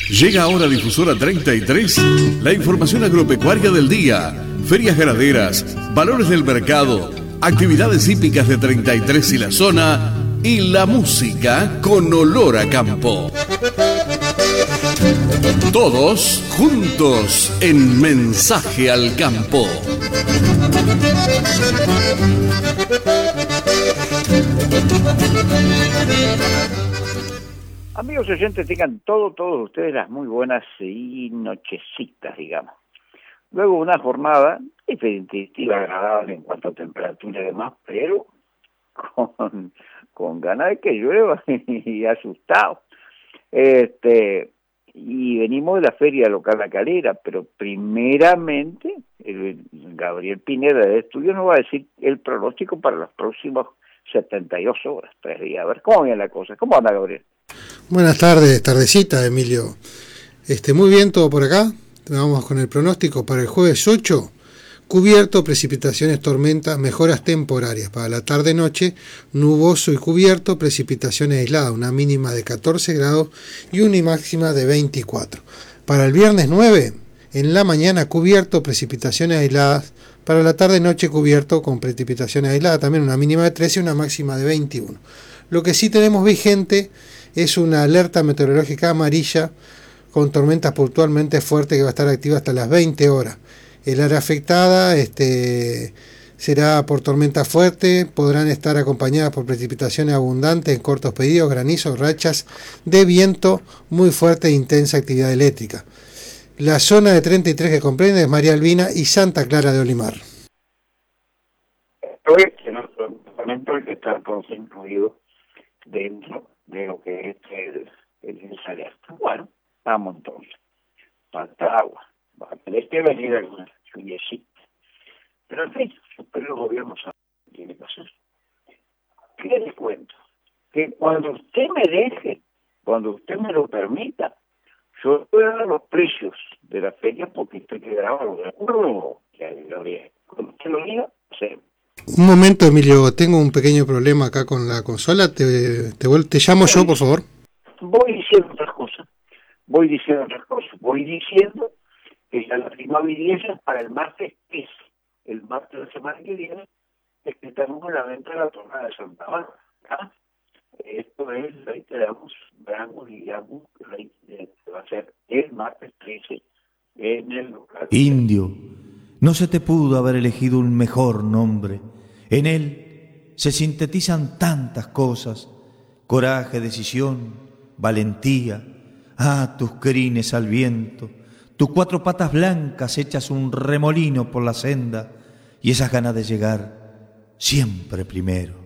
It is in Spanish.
Llega ahora Difusora 33, la información agropecuaria del día, ferias ganaderas, valores del mercado, actividades hípicas de 33 y la zona y la música con olor a campo. Todos juntos en Mensaje al Campo. Amigos oyentes, tengan todos ustedes las muy buenas y nochecitas, digamos. Luego una jornada definitiva agradable en cuanto a temperatura y demás, pero con ganas de que llueva y asustado. Y venimos de la feria local La Calera, pero primeramente Gabriel Pineda de Estudio nos va a decir el pronóstico para los próximos 72 horas, 3 días. A ver, ¿cómo viene la cosa? ¿Cómo anda, Gabriel? Buenas tardes, tardecita, Emilio. Muy bien todo por acá. Vamos con el pronóstico para el jueves 8. Cubierto, precipitaciones, tormentas, mejoras temporarias. Para la tarde-noche, nuboso y cubierto, precipitaciones aisladas, una mínima de 14 grados y una máxima de 24. Para el viernes 9, en la mañana cubierto, precipitaciones aisladas. Para la tarde-noche cubierto con precipitaciones aisladas, también una mínima de 13 y una máxima de 21. Lo que sí tenemos vigente es una alerta meteorológica amarilla con tormentas puntualmente fuertes que va a estar activa hasta las 20 horas. El área afectada será por tormenta fuerte, podrán estar acompañadas por precipitaciones abundantes en cortos periodos, granizos, rachas de viento muy fuerte e intensa actividad eléctrica. La zona de 33 que comprende es María Albina y Santa Clara de Olimar. Este nuestro departamento el que está incluido dentro de lo que es el alerta. Bueno, vamos entonces. Falta agua. Va a tener que venir alguna lluviecita. Pero en fin, pero el gobierno sabe qué tiene que hacer. ¿Qué les cuento? Que cuando usted me deje, cuando usted me lo permita, yo voy a dar los precios de la feria porque estoy que grabado, ¿de acuerdo? Cuando usted lo diga, sí. Un momento, Emilio, tengo un pequeño problema acá con la consola. Te llamo yo, por favor. Voy diciendo otras cosas. Voy diciendo que ya la prima audiencia para el martes es. El martes de la semana que viene es que estamos en la venta de la torre de Santa Bárbara. ¿Ah? Esto es, reiteramos, Brangos y Yambú, que va a ser el martes 13 en el local. Indio, no se te pudo haber elegido un mejor nombre. En él se sintetizan tantas cosas: coraje, decisión, valentía. Tus crines al viento, tus 4 patas blancas hechas un remolino por la senda y esas ganas de llegar siempre primero.